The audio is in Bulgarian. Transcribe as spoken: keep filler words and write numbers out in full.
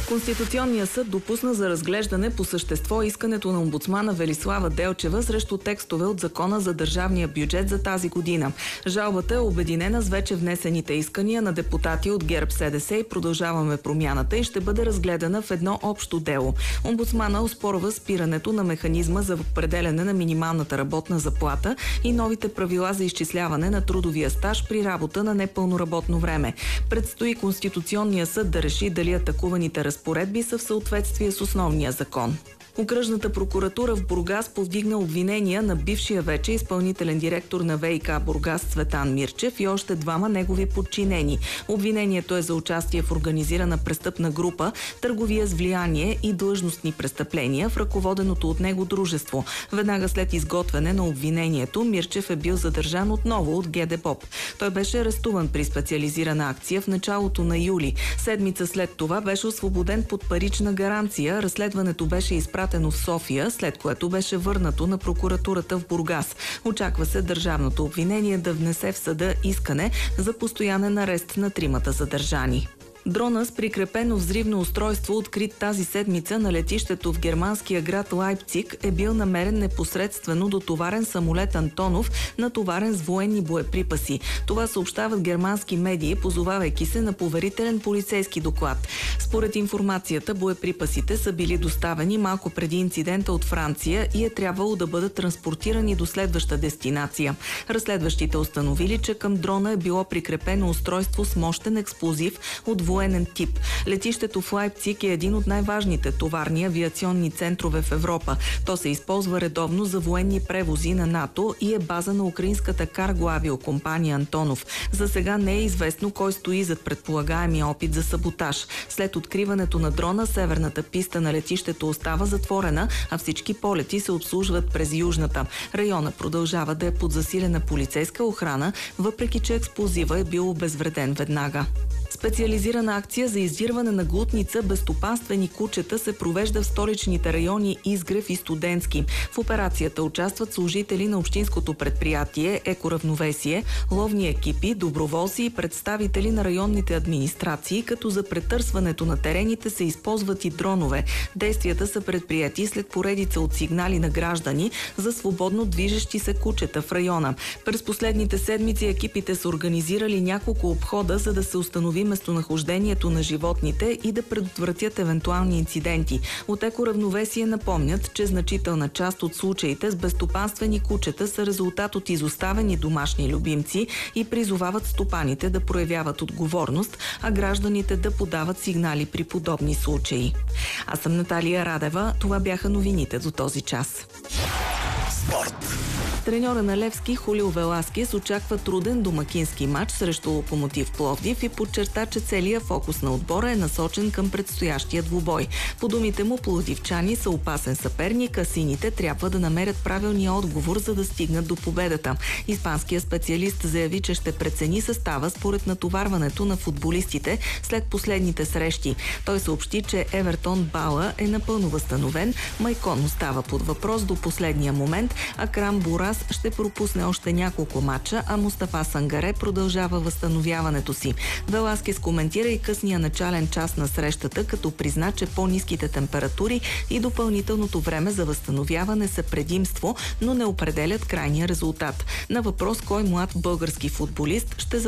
Конституционният съд допусна за разглеждане по същество искането на омбудсмана Велислава Делчева срещу текстове от Закона за държавния бюджет за тази година. Жалбата е обединена с вече внесените искания на депутати от ГЕРБ СДС и Продължаваме промяната и ще бъде разгледана в едно общо дело. Омбудсмана оспорва спирането на механизма за определяне на минималната работна заплата и новите правила за изчисляване на трудовия стаж при работа на непълно работно време. Предстои Конституционния съд да реши дали атакуваните разпоредби са в съответствие с основния закон. Окръжната прокуратура в Бургас повдигна обвинения на бившия вече изпълнителен директор на ВиК Бургас Цветан Мирчев и още двама негови подчинени. Обвинението е за участие в организирана престъпна група, търговия с влияние и длъжностни престъпления в ръководеното от него дружество. Веднага след изготвяне на обвинението, Мирчев е бил задържан отново от ГДБОП. Той беше арестуван при специализирана акция в началото на юли. Седмица след това беше освободен под парична гаранция. Разследването беше изпратено в София, след което беше върнато на прокуратурата в Бургас. Очаква се държавното обвинение да внесе в съда искане за постоянен арест на тримата задържани. Дрона с прикрепено взривно устройство, открит тази седмица на летището в германския град Лайпциг, е бил намерен непосредствено до товарен самолет Антонов, натоварен с военни боеприпаси. Това съобщават германски медии, позовавайки се на поверителен полицейски доклад. Според информацията, боеприпасите са били доставени малко преди инцидента от Франция и е трябвало да бъдат транспортирани до следваща дестинация. Разследващите установили, че към дрона е било прикрепено устройство с мощен експлозив от военен тип. Летището в Лайпциг е един от най-важните товарни авиационни центрове в Европа. То се използва редовно за военни превози на НАТО и е база на украинската карго-авиокомпания Антонов. За сега не е известно кой стои зад предполагаемия опит за саботаж. След откриването на дрона, северната писта на летището остава затворена, а всички полети се обслужват през южната. Района продължава да е под засилена полицейска охрана, въпреки че експлозива е бил обезвреден веднага. Специализирана акция за издирване на глутница безстопанствени кучета се провежда в столичните райони Изгрев и Студентски. В операцията участват служители на общинското предприятие Екоравновесие, ловни екипи, доброволци и представители на районните администрации, като за претърсването на терените се използват и дронове. Действията са предприяти след поредица от сигнали на граждани за свободно движещи се кучета в района. През последните седмици екипите са организирали няколко обхода, за да се установи местонахождението на животните и да предотвратят евентуални инциденти. От Екоравновесие напомнят, че значителна част от случаите с безстопанствени кучета са резултат от изоставени домашни любимци и призовават стопаните да проявяват отговорност, а гражданите да подават сигнали при подобни случаи. Аз съм Наталия Радева. Това бяха новините до този час. Спорт. Треньора на Левски Хулио Веласкес очаква труден домакински матч срещу Локомотив Пловдив и подчерта, че целият фокус на отбора е насочен към предстоящия двубой. По думите му, пловдивчани са опасен съперник, а сините трябва да намерят правилния отговор, за да стигнат до победата. Испанският специалист заяви, че ще прецени състава според натоварването на футболистите след последните срещи. Той съобщи, че Евертон Бала е напълно възстановен, Майкон остава под въпрос до последния момент, а Крам Бурас ще пропусне още няколко матча, а Мустафа Сангаре продължава възстановяването си. Веласкес коментира и късния начален час на срещата, като призна, че по-ниските температури и допълнителното време за възстановяване са предимство, но не определят крайния резултат. На въпрос кой млад български футболист ще